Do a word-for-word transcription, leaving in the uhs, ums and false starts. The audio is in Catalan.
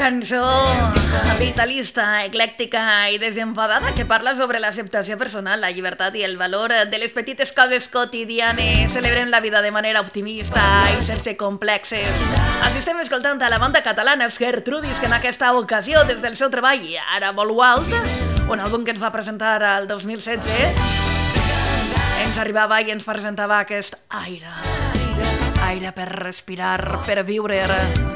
cançó vitalista, eclèctica i desenfadada que parla sobre l'acceptació personal, la llibertat i el valor de les petites coses quotidianes. Celebrem la vida de manera optimista i sense complexes. Així estem escoltant a la banda catalana Els Gertrudis, que en aquesta ocasió, des del seu treball Ara Volo Alt, un àlbum que ens va presentar el dos mil setze, ens arribava i ens presentava aquest aire. Aire per respirar, per viure.